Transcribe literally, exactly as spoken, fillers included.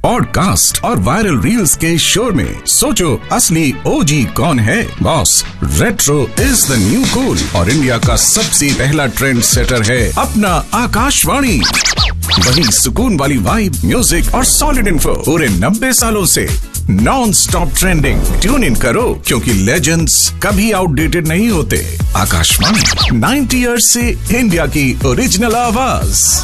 Podcast और viral reels के शोर में सोचो असली ओजी कौन है। Boss, retro is the new cool और इंडिया का सबसे पहला ट्रेंड सेटर है अपना आकाशवाणी। वही सुकून वाली वाइब, म्यूजिक और सॉलिड इन्फो पूरे नब्बे सालों से non stop trending. Tune in करो क्योंकि लेजेंड्स कभी आउटडेटेड नहीं होते। आकाशवाणी, नाइन्टी ईयर्स से इंडिया की ओरिजिनल आवाज।